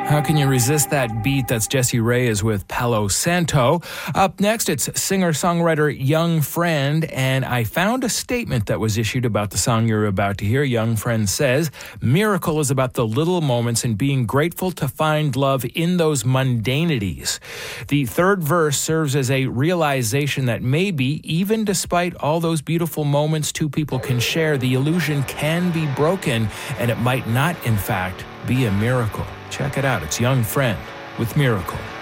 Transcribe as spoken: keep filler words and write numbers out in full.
How can you resist that beat? That's Jessie Reyez with Palo Santo. Up next, it's singer-songwriter Young Friend, and I found a statement that was issued about the song you're about to hear. Young Friend says, "Miracle is about the little moments and being grateful to find love in those mundanities." The third verse serves as a realization that maybe, even despite all those beautiful moments two people can share, the illusion can be broken, and it might not, in fact, be a miracle. Check it out. It's Young Friend with Miracle.